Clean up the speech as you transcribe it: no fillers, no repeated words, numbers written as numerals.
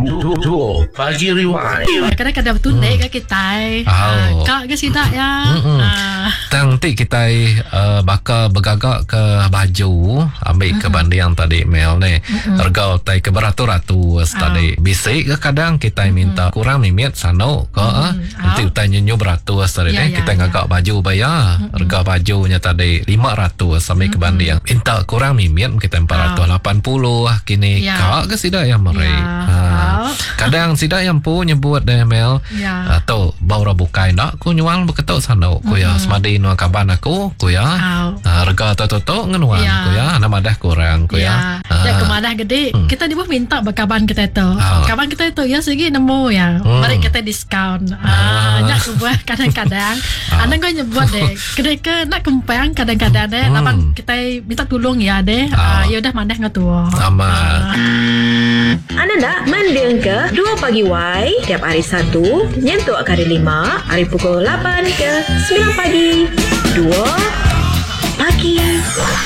Tu pagi riwai. Kadang-kadang tunai ke kita. Kak ke sidak ya. Nanti kita bakal bergagak ke baju ambil ke banding tadi Mel ni. Harga tai ke beratus-ratus tadi. Bisik ke kadang kita minta kurang mimit sano ke nanti utai nyenyu beratus tadi ni kita ngagak baju bayar. Harga bajunya tadi 500 sampai ke banding. Minta kurang mimit kita 480 kini. Kak ke sidak yang merek. Kadang sidak yang pun nyebut deh Mel. Tu baru bukai nak ku nyual beketuk sano ku ya semadi nu kaban aku ku ya. Harga tu ngenuan ku ya nama dah kurang ku ya. Ya kemadah gede kita di bawah minta berkaban kita itu. Kaban kita itu ya segi nemu ya. Mari kita diskaun. Nyak sebuah kadang-kadang anda kau nyebut deh. Kedai nak kempang kadang-kadang deh. Lapan kita minta tolong ya deh. Ya udah mandah ngatuh. Sama. Anda nak mendeng ke 2 pagi Y tiap hari Sabtu nyentuh hari 5 hari pukul 8 ke 9 pagi 2